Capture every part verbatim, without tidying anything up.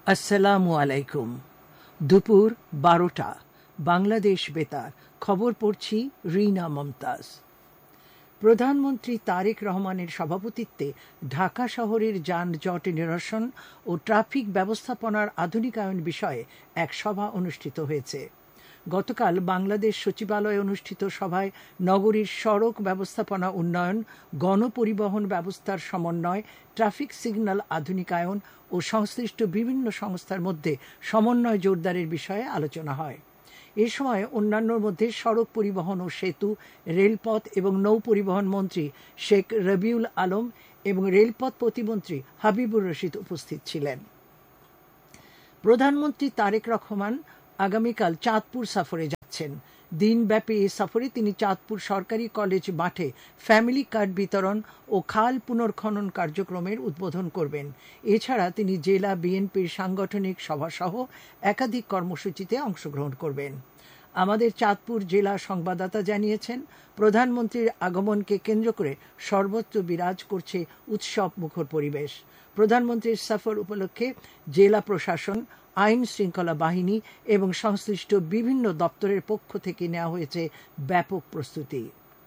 আসসালামু আলাইকুম। দুপুর বারোটা, বাংলাদেশ বেতার, খবর পড়ছি রিনা মমতাজ। প্রধানমন্ত্রী তারেক রহমানের সভাপতিত্বে ঢাকা শহরের যানজট নিরসন ও ট্রাফিক ব্যবস্থাপনার আধুনিকায়ন বিষয়ে এক সভা অনুষ্ঠিত হয়েছে। গতকাল বাংলাদেশ সচিবালয়ে অনুষ্ঠিত সভায় নগরীর সড়ক ব্যবস্থাপনা উন্নয়ন, গণপরিবহন ব্যবস্থার সমন্বয়, ট্রাফিক সিগন্যাল আধুনিকায়ন ও সংশ্লিষ্ট বিভিন্ন সংস্থার মধ্যে সমন্বয় জোরদারের বিষয়ে আলোচনা হয়। এ সময় অন্যান্যর মধ্যে সড়ক পরিবহন ও সেতু, রেলপথ এবং নৌ পরিবহন মন্ত্রী শেখ রবিউল আলম এবং রেলপথ প্রতিমন্ত্রী হাবিবুর রশিদ উপস্থিত ছিলেন। প্রধানমন্ত্রী তারেক রহমান আগামীকাল চাঁদপুর সফরে যাচ্ছেন। দিনব্যাপী এই সফরে তিনি চাঁদপুর সরকারি কলেজ মাঠে ফ্যামিলি কার্ড বিতরণ ও খাল পুনর্খনন কার্যক্রমের উদ্বোধন করবেন। এছাড়া তিনি জেলা বিএনপির সাংগঠনিক সভাসহ একাধিক কর্মসূচিতে অংশগ্রহণ করবেন। আমাদের চাঁদপুর জেলা সংবাদদাতা জানিয়েছেন, প্রধানমন্ত্রীর আগমনকে কেন্দ্র করে সর্বত্র বিরাজ করছে উৎসব মুখর পরিবেশ। প্রধানমন্ত্রীর সফর উপলক্ষে জেলা প্রশাসন, আইন শৃঙ্খলা বাহিনী এবং সংশ্লিষ্ট বিভিন্ন দপ্তরের পক্ষ থেকে নেওয়া হয়েছে ব্যাপক প্রস্তুতি।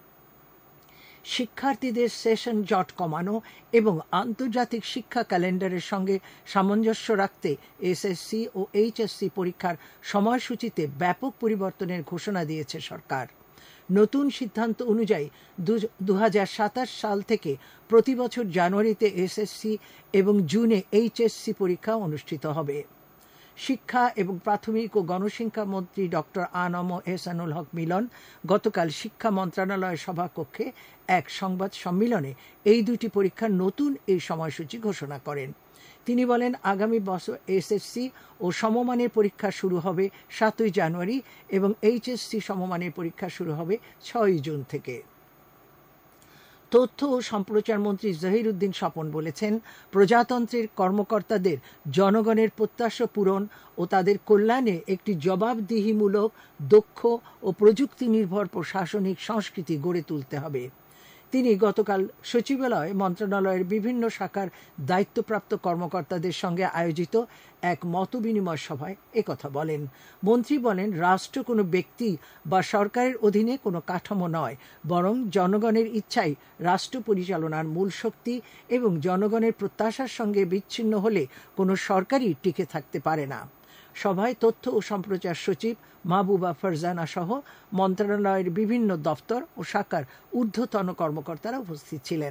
শিক্ষার্থীদের সেশন জট কমানো এবং আন্তর্জাতিক শিক্ষা ক্যালেন্ডারের সঙ্গে সামঞ্জস্য রাখতে এসএসসি ও এইচএসসি পরীক্ষার সময়সূচিতে ব্যাপক পরিবর্তনের ঘোষণা দিয়েছে সরকার। নতুন সিদ্ধান্ত অনুযায়ী দু হাজার সাতাশ সাল থেকে প্রতি বছর জানুয়ারিতে এসএসসি এবং জুনে এইচএসসি পরীক্ষা অনুষ্ঠিত হবে। শিক্ষা এবং প্রাথমিক ও গণশিক্ষা মন্ত্রী ডক্টর আনম এহসানুল হক মিলন গতকাল শিক্ষা মন্ত্রণালয়ের সভাকক্ষে এক সংবাদ সম্মেলনে এই দুটি পরীক্ষার নতুন এই সময়সূচি ঘোষণা করেন। তিনি বলেন, আগামী বছর এসএসসি ও সমমানের পরীক্ষা শুরু হবে সাতই জানুয়ারি এবং এইচএসসি সমমানের পরীক্ষা শুরু হবে ছয়ই জুন থেকে। তথ্য ও সম্প্রচার মন্ত্রী জহিরুদ্দিন স্বপন বলেছেন, প্রজাতন্ত্রের কর্মকর্তাদের জনগণের প্রত্যাশা পূরণ ও তাদের কল্যাণে একটি জবাবদিহিমূলক, দক্ষ ও প্রযুক্তি নির্ভর প্রশাসনিক সংস্কৃতি গড়ে তুলতে হবে। তিনি গতকাল সচিবালয় মন্ত্রণালয়ের বিভিন্ন শাখার দায়িত্বপ্রাপ্ত কর্মকর্তাদের সঙ্গে আয়োজিত এক মতবিনিময় সভায় একথা বলেন। মন্ত্রী বলেন, রাষ্ট্র কোনো ব্যক্তি বা সরকারের অধীনে কোনো কাঠামো নয়, বরং জনগণের ইচ্ছাই রাষ্ট্র পরিচালনার মূল শক্তি এবং জনগণের প্রত্যাশার সঙ্গে বিচ্ছিন্ন হলে কোনো সরকারই টিকে থাকতে পারে না। সভায় তথ্য ও সম্প্রচার সচিব মাহবুবা ফারজানা সহ মন্ত্রণালয়ের বিভিন্ন দপ্তর ও শাখার ঊর্ধ্বতন কর্মকর্তারা উপস্থিত ছিলেন।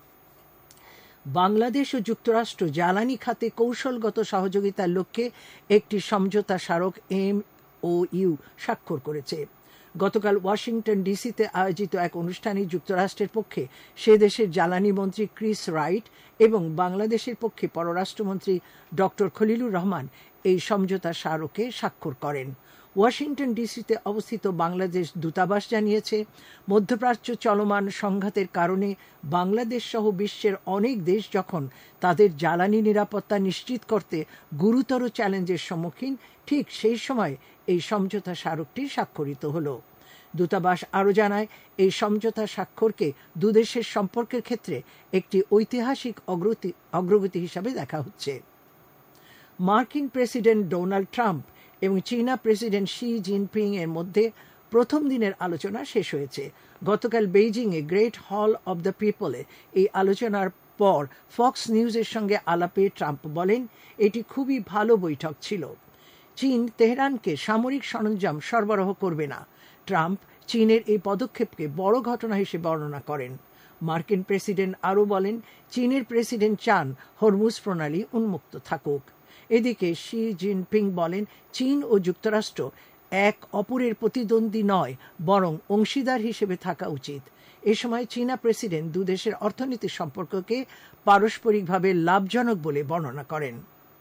বাংলাদেশ ও যুক্তরাষ্ট্র জ্বালানি খাতে কৌশলগত সহযোগিতার লক্ষ্যে একটি সমঝোতা স্মারক এম ও ইউ স্বাক্ষর করেছে। গতকাল ওয়াশিংটন ডিসিতে আয়োজিত এক অনুষ্ঠানে যুক্তরাষ্ট্রের পক্ষে সে দেশের জ্বালানি মন্ত্রী ক্রিস রাইট এবং বাংলাদেশের পক্ষে পররাষ্ট্রমন্ত্রী ডক্টর খলিলুর রহমান এই সমঝোতা স্মারকে স্বাক্ষর করেন। ওয়াশিংটন ডিসিতে অবস্থিত বাংলাদেশ দূতাবাস জানিয়েছে, মধ্যপ্রাচ্য চলমান সংঘাতের কারণে বাংলাদেশ সহ বিশ্বের অনেক দেশ যখন তাদের জ্বালানি নিরাপত্তা নিশ্চিত করতে গুরুতর চ্যালেঞ্জের সম্মুখীন, ঠিক সেই সময় এই সমঝোতা স্মারকটি স্বাক্ষরিত হল। দূতাবাস আরও জানায়, এই সমঝোতা স্বাক্ষরকে দুদেশের সম্পর্কের ক্ষেত্রে একটি ঐতিহাসিক অগ্রগতি অগ্রগতি হিসাবে দেখা হচ্ছে। মার্কিন প্রেসিডেন্ট ডোনাল্ড ট্রাম্প এবং চীনা প্রেসিডেন্ট শি জিনপিং এর মধ্যে প্রথম দিনের আলোচনা শেষ হয়েছে। গতকাল বেইজিংয়ে গ্রেট হল অব দ্য পিপলে এই আলোচনার পর ফক্স নিউজের সঙ্গে আলাপে ট্রাম্প বলেন, এটি খুবই ভালো বৈঠক ছিল। চীন তেহরানকে সামরিক সরঞ্জাম সরবরাহ করবে না। ট্রাম্প চীনের এই পদক্ষেপকে বড় ঘটনা হিসেবে বর্ণনা করেন। মার্কিন প্রেসিডেন্ট আরও বলেন, চীনের প্রেসিডেন্ট চান হরমুজ প্রণালী উন্মুক্ত থাকুক। এদিকে শি জিনপিং বলেন, চীন ও যুক্তরাষ্ট্র এক অপরের প্রতিদ্বন্দ্বী নয়, বরং অংশীদার হিসেবে থাকা উচিত। এ সময় চীনা প্রেসিডেন্ট দুদেশের অর্থনৈতিক সম্পর্ককে পারস্পরিকভাবে লাভজনক বলে বর্ণনা করেন।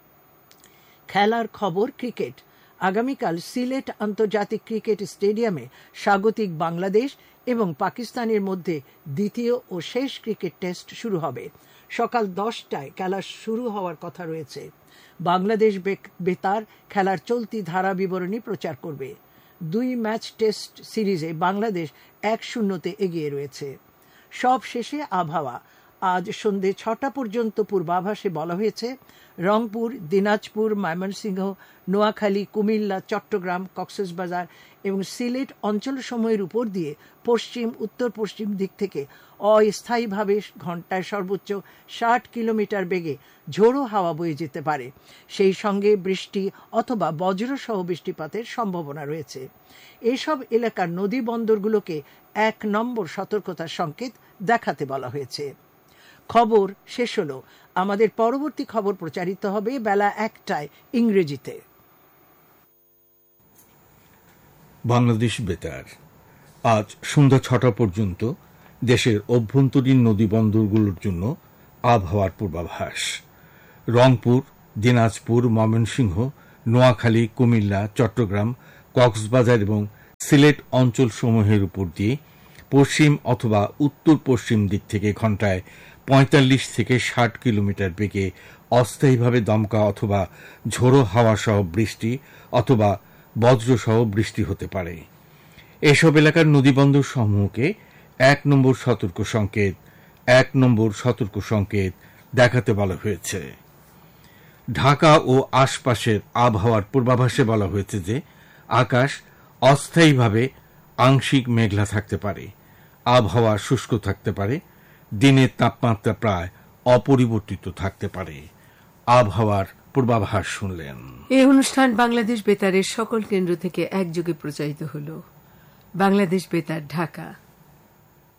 খেলার খবর, ক্রিকেট। আগামীকাল সিলেট আন্তর্জাতিক ক্রিকেট স্টেডিয়ামে স্বাগতিক বাংলাদেশ এবং পাকিস্তানের মধ্যে দ্বিতীয় ও শেষ ক্রিকেট টেস্ট শুরু হবে। সকাল দশটায় খেলা শুরু হওয়ার কথা রয়েছে। বাংলাদেশ বেতার খেলার চলতি ধারা বিবরণী প্রচার করবে। দুই ম্যাচ টেস্ট সিরিজে বাংলাদেশ এক শূন্যতে এগিয়ে রয়েছে। সব শেষে আবহাওয়া। আজ সন্ধ্যে ছটা পর্যন্ত পূর্বাভাসে বলা হয়েছে রংপুর, দিনাজপুর, ময়মনসিংহ, নোয়াখালী, কুমিল্লা, চট্টগ্রাম, কক্সবাজার এবং সিলেট অঞ্চলসমূহের উপর দিয়ে পশ্চিম উত্তর পশ্চিম দিক থেকে অস্থায়ীভাবে ঘণ্টায় সর্বোচ্চ ষাট কিলোমিটার বেগে ঝোড়ো হাওয়া বয়ে যেতে পারে। সেই সঙ্গে বৃষ্টি অথবা বজ্রসহ বৃষ্টিপাতের সম্ভাবনা রয়েছে। এসব এলাকার নদী বন্দরগুলোকে এক নম্বর সতর্কতার সংকেত দেখাতে বলা হয়েছে। খবর শেষ হলো। আমাদের পরবর্তী খবর প্রচারিত হবে বেলা একটায় ইংরেজিতে। বাংলাদেশ বেতার আজ সন্ধ্যা ছটা পর্যন্ত দেশের অভ্যন্তরীণ নদী বন্দরগুলোর জন্য আবহাওয়ার পূর্বাভাস। রংপুর, দিনাজপুর, ময়মনসিংহ, নোয়াখালী, কুমিল্লা, চট্টগ্রাম, কক্সবাজার এবং সিলেট অঞ্চলসমূহের উপর দিয়ে পশ্চিম অথবা উত্তর পশ্চিম দিক থেকে ঘণ্টায় পঁয়তাল্লিশ থেকে ষাট কিলোমিটার বেগে অস্থায়ীভাবে দমকা অথবা ঝোড়ো হাওয়া সহ বৃষ্টি অথবা বজ্রসহ বৃষ্টি হতে পারে। এসব এলাকার নদীবন্দর সমূহকে এক নম্বর সতর্ক সংকেত এক নম্বর সতর্ক সংকেত দেখাতে বলা হয়েছে। ঢাকা ও আশপাশের আবহাওয়ার পূর্বাভাসে বলা হয়েছে যে আকাশ অস্থায়ীভাবে আংশিক মেঘলা থাকতে পারে, আবহাওয়া শুষ্ক থাকতে পারে, দিনের তাপমাত্রা প্রায় অপরিবর্তিত থাকতে পারে। আবহাওয়ার পূর্বাভাস শুনলেন। এই অনুষ্ঠান বাংলাদেশ বেতারের সকল কেন্দ্র থেকে একযোগে প্রচারিত হল। বাংলাদেশ বেতার, ঢাকা।